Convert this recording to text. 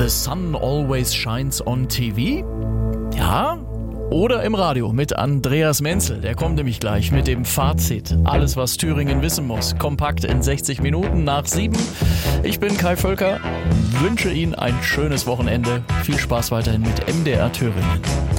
The Sun Always Shines on TV? Ja? Oder im Radio mit Andreas Menzel. Der kommt nämlich gleich mit dem Fazit. Alles, was Thüringen wissen muss. Kompakt in 60 Minuten nach 7. Ich bin Kai Völker. Wünsche Ihnen ein schönes Wochenende. Viel Spaß weiterhin mit MDR Thüringen.